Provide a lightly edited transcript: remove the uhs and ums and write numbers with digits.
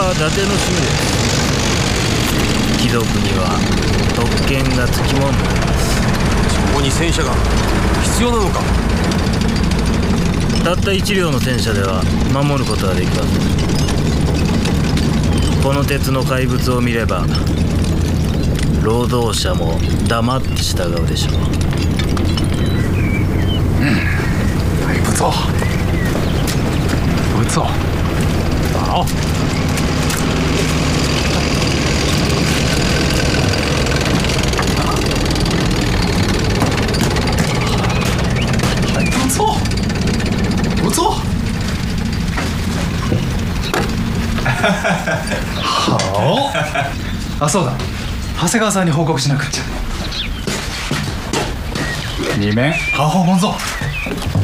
は伊達の趣味です。貴族には特権がつきものなんです。 ここに戦車が必要なのか。 たった1両の戦車では守ることはできません。この鉄の怪物を見れば労働者も黙って従うでしょう。 还不错，不错，好。还不错，不错。好。あ、そうだ。長谷川さんに報告しなくっちゃ。你们好好工作。